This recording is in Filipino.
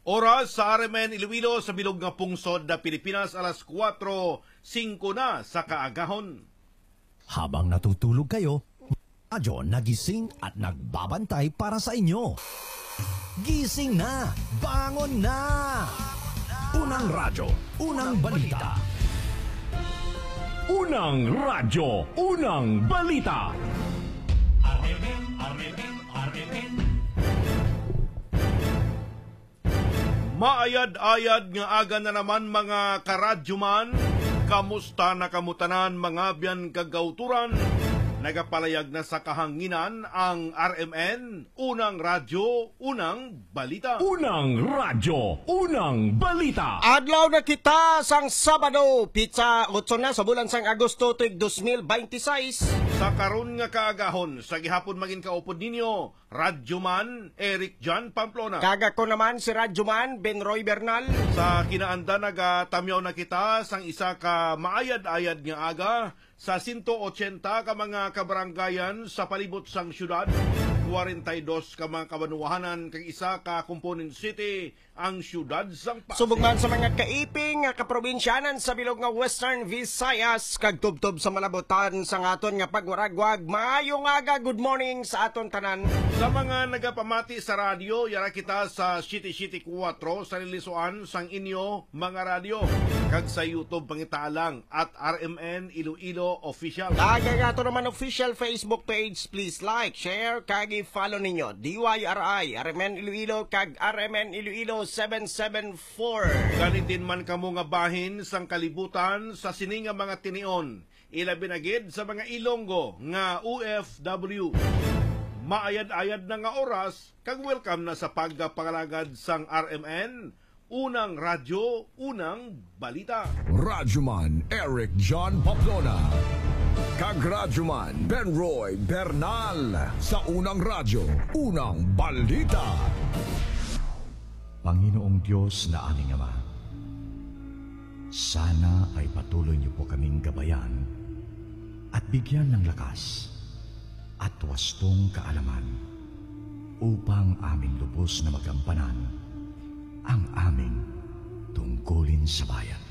Oras sa RMN Iloilo sa bilog nga pungsod na Pilipinas, alas 4:05 na sa kaagahon. Habang natutulog kayo, radyo nagising at nagbabantay para sa inyo. Gising na! Bangon na! Unang radyo, unang balita. Unang radyo, unang balita. Maayad-ayad nga aga na naman mga karadyoman. Kamusta na kamutanan mga biyan kagauturan? Nagapalayag na sa kahanginan ang RMN, unang radyo, unang balita. Unang radyo, unang balita. Adlaw na kita sang Sabado, pizza 8 na sa bulan sang Agosto tuig 2026. Sa karon nga kaagahon, sa gihapon maging kaupod ninyo, Radyoman Eric John Pamplona. Kaga ko naman si Radyoman Benroy Bernal. Sa kinaanda nagatamyaw na kita sang isa ka maayad-ayad nga aga sa 180 ka mga kabaranggayan sa palibot sang syudad, 42 ka mga kabanuahanan kag isa ka component city ang syudad sang Pasig. Subong man sa mga kaiping nga kaprobinsyanan sa bilog nga Western Visayas kag tubtob sa malabutan sa aton nga pagwaragwag. Maayong aga, good morning sa aton tanan. Sa mga nagapamati sa radyo, yara kita sa City 4 sa Lilisuan sang inyo mga radyo. Kag sa YouTube pangitaalang at RMN Iloilo Official. Kag ato naman official Facebook page, please like, share, kag i-follow ninyo. DYRI, RMN Iloilo, kag RMN Iloilo 774. Ganitin man kamo nga bahin sang kalibutan sa sininga mga tinion. Ilabi na gid sa mga Ilonggo nga OFW. Maayad-ayad na nga oras, kag welcome na sa pagpangalagad sang RMN, unang radyo, unang balita. Radyoman Eric John Pamplona. Kag Radyoman Benroy Bernal sa unang radyo, unang balita. Panginoong Diyos na aming Ama, sana ay patuloy niyo po kaming gabayan at bigyan ng lakas at wastong kaalaman upang aming lubos na magampanan ang aming tungkulin sa bayan.